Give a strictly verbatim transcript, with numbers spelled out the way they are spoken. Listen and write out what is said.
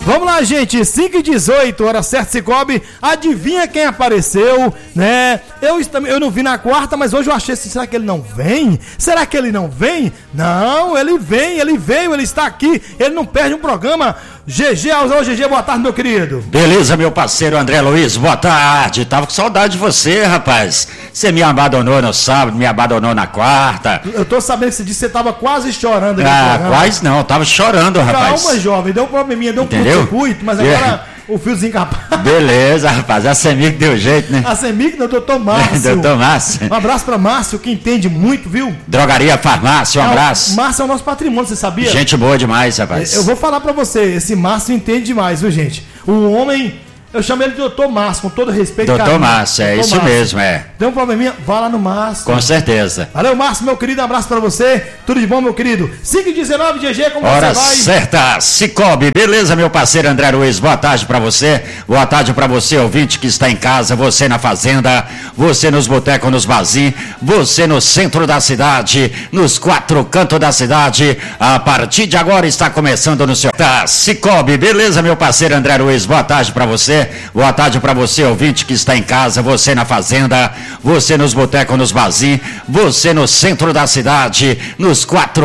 Vamos lá, gente, cinco e dezoito, hora certa, Cicobi. Adivinha quem apareceu, né? Eu, eu não vi na quarta, mas hoje eu achei assim, será que ele não vem? Será que ele não vem? Não, ele vem, ele veio, ele está aqui, ele não perde um programa. G G, alô, G G, boa tarde, meu querido. Beleza, meu parceiro André Luiz, boa tarde. Tava com saudade de você, rapaz. Você me abandonou no sábado, me abandonou na quarta. Eu tô sabendo que você disse que você tava quase chorando. Ah, quase não, tava chorando, rapaz. Calma, jovem, deu um probleminha, deu um curto-circuito, mas agora yeah. o fiozinho capaz. Beleza, rapaz, a Semic deu jeito, né? A Semic, não, doutor Márcio. doutor Márcio. Um abraço pra Márcio, que entende muito, viu? Drogaria Farmácia, um abraço. Márcio é o nosso patrimônio, você sabia? Gente boa demais, rapaz. Eu vou falar pra você, esse Márcio entende demais, viu, gente? O homem... Eu chamo ele de doutor Márcio, com todo respeito. doutor Márcio, é isso Márcio. mesmo, é. Deu um probleminha? Vá lá no Márcio. Com certeza. Valeu, Márcio, meu querido, abraço pra você. Tudo de bom, meu querido. cinco e dezenove, G G, como Hora você vai? certa, Cicobi. Beleza, meu parceiro André Luiz, boa tarde pra você. Boa tarde pra você, ouvinte que está em casa, você na fazenda, você nos botecos, nos barzinhos, você no centro da cidade, nos quatro cantos da cidade. A partir de agora está começando no seu... Tá, Cicobi. Beleza, meu parceiro André Luiz, boa tarde pra você. Boa tarde para você, ouvinte que está em casa, você na fazenda, você nos botecos, nos barzinhos, você no centro da cidade, nos quatro